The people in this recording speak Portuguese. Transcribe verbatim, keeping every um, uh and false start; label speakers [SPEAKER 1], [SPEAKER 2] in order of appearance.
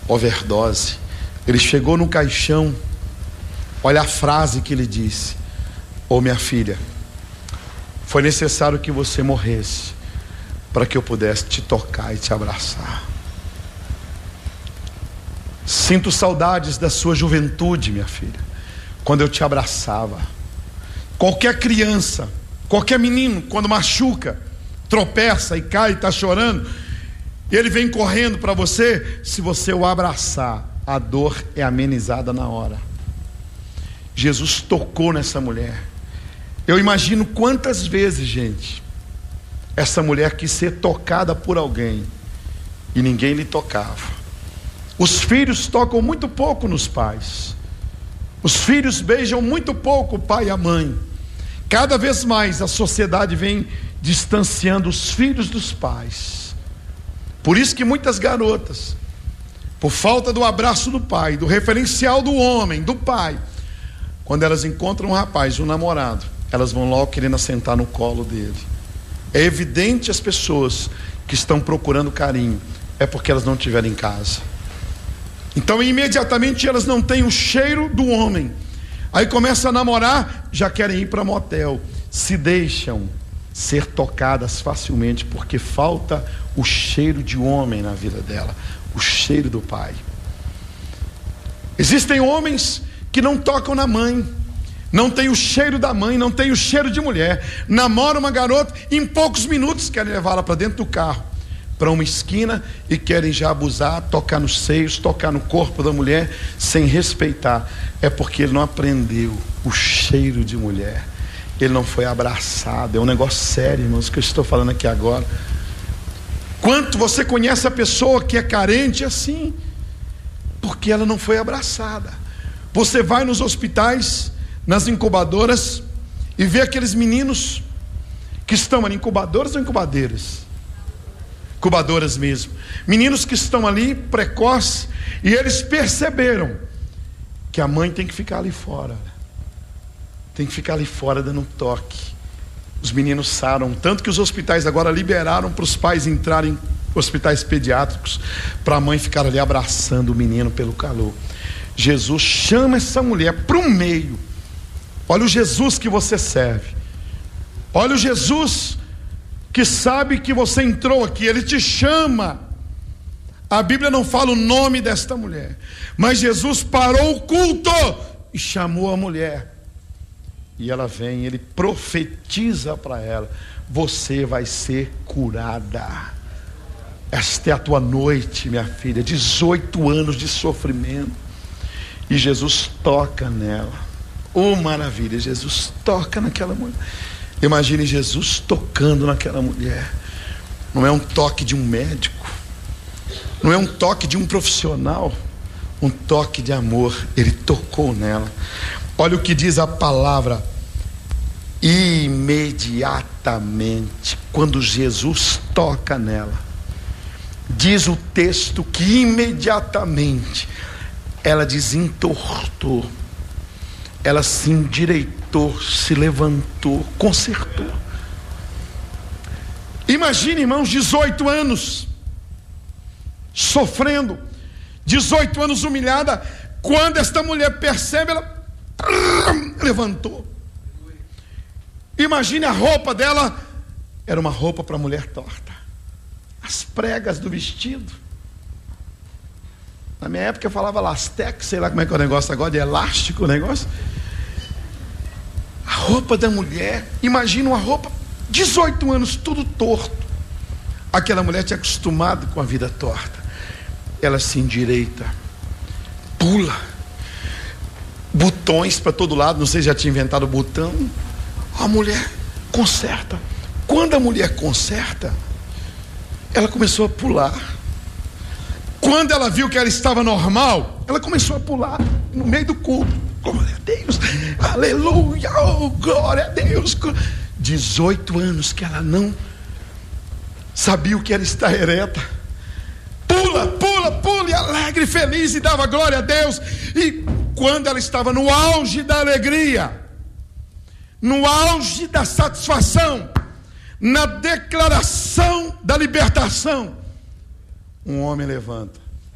[SPEAKER 1] overdose. Ele chegou no caixão. Olha a frase que ele disse: ô minha filha, foi necessário que você morresse para que eu pudesse te tocar e te abraçar. Sinto saudades da sua juventude, minha filha, quando eu te abraçava. Qualquer criança, qualquer menino, quando machuca, tropeça e cai e está chorando, ele vem correndo para você. Se você o abraçar, a dor é amenizada na hora. Jesus tocou nessa mulher. Eu imagino quantas vezes, gente, essa mulher quis ser tocada por alguém e ninguém lhe tocava. Os filhos tocam muito pouco nos pais. Os filhos beijam muito pouco o pai e a mãe. Cada vez mais a sociedade vem distanciando os filhos dos pais. Por isso que muitas garotas, por falta do abraço do pai, do referencial do homem, do pai, quando elas encontram um rapaz, um namorado, elas vão logo querendo sentar no colo dele. É evidente as pessoas que estão procurando carinho, é porque elas não estiveram em casa. Então imediatamente elas não têm o cheiro do homem. Aí começa a namorar, já querem ir para motel. Se deixam ser tocadas facilmente, porque falta o cheiro de homem na vida dela, o cheiro do pai. Existem homens que não tocam na mãe, não tem o cheiro da mãe, não tem o cheiro de mulher. Namora uma garota, em poucos minutos querem levá-la para dentro do carro, para uma esquina, e querem já abusar, tocar nos seios, tocar no corpo da mulher, sem respeitar. É porque ele não aprendeu o cheiro de mulher, ele não foi abraçado. É um negócio sério, irmãos, que eu estou falando aqui agora. Quanto você conhece a pessoa que é carente assim? Porque ela não foi abraçada. Você vai nos hospitais, nas incubadoras, e vê aqueles meninos que estão ali, incubadoras ou incubadeiras? Incubadoras mesmo. Meninos que estão ali, precoces, e eles perceberam que a mãe tem que ficar ali fora. Tem que ficar ali fora dando um toque. Os meninos saram, tanto que os hospitais agora liberaram para os pais entrarem em hospitais pediátricos, para a mãe ficar ali abraçando o menino pelo calor. Jesus chama essa mulher para o meio. Olha o Jesus que você serve. Olha o Jesus que sabe que você entrou aqui. Ele te chama. A Bíblia não fala o nome desta mulher, mas Jesus parou o culto e chamou a mulher. E ela vem, ele profetiza para ela: você vai ser curada. Esta é a tua noite, minha filha. dezoito anos de sofrimento. E Jesus toca nela. Oh, maravilha, Jesus toca naquela mulher. Imagine Jesus tocando naquela mulher. Não é um toque de um médico, não é um toque de um profissional, um toque de amor. Ele tocou nela. Olha o que diz a palavra: imediatamente, quando Jesus toca nela, diz o texto que imediatamente ela desentortou, ela se endireitou, se levantou, consertou. Imagine, irmãos, dezoito anos sofrendo, dezoito anos humilhada. Quando esta mulher percebe, ela levantou. Imagine a roupa dela, era uma roupa para mulher torta. As pregas do vestido, na minha época eu falava lastex, sei lá como é que é o negócio agora, de elástico o negócio. A roupa da mulher, imagina uma roupa, dezoito anos, tudo torto. Aquela mulher tinha acostumado com a vida torta. Ela se endireita, pula, botões para todo lado, não sei se já tinha inventado botão. A mulher conserta. Quando a mulher conserta, ela começou a pular. Quando ela viu que ela estava normal, ela começou a pular no meio do culto. Glória a Deus, aleluia, oh, glória a Deus. dezoito anos que ela não sabia o que era estar ereta. Pula, pula, pula, e alegre, feliz, e dava glória a Deus. E quando ela estava no auge da alegria, no auge da satisfação, na declaração da libertação, um homem levanta